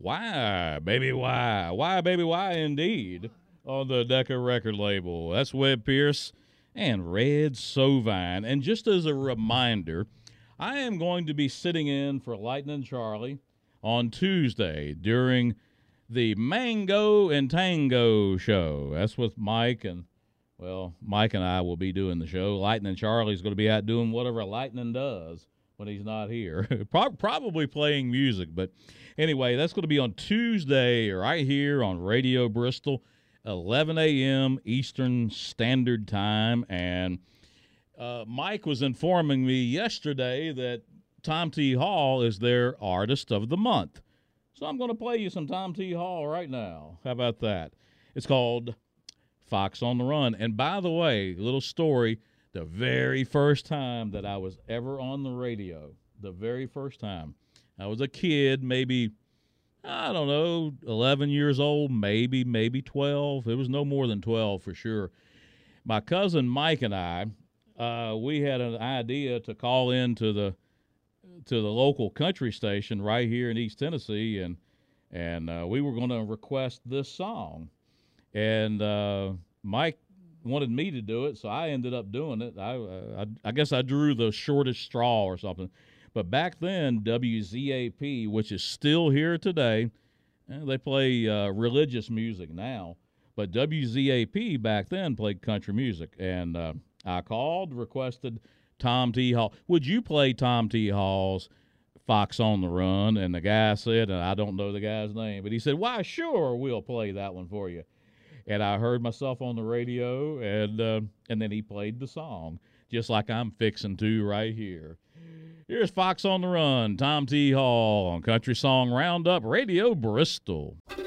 Why, baby, why? Why, baby, why, indeed, on the Decca record label. That's Webb Pierce and Red Sovine. And just as a reminder, I am going to be sitting in for Lightning Charlie on Tuesday during the Mango and Tango show. That's with Mike and, well, Mike and I will be doing the show. Lightning Charlie's going to be out doing whatever Lightning does when he's not here. Probably playing music. But anyway, that's going to be on Tuesday right here on Radio Bristol, 11 a.m. Eastern Standard Time. And Mike was informing me yesterday that Tom T. Hall is their Artist of the Month. So I'm going to play you some Tom T. Hall right now. How about that? It's called Fox on the Run. And by the way, little story, the very first time that I was ever on the radio, the very first time, I was a kid, maybe, I don't know, 11 years old, maybe 12. It was no more than 12 for sure. My cousin Mike and I, we had an idea to call in to the local country station right here in East Tennessee, and we were going to request this song. And Mike wanted me to do it, so I ended up doing it. I guess I drew the shortest straw or something. But back then, WZAP, which is still here today, they play religious music now, but WZAP back then played country music. And I called, requested Tom T. Hall. Would you play Tom T. Hall's Fox on the Run? And the guy said, and I don't know the guy's name, but he said, why, sure, we'll play that one for you. And I heard myself on the radio, and then he played the song, just like I'm fixing to right here. Here's Fox on the Run, Tom T. Hall on Country Song Roundup, Radio Bristol.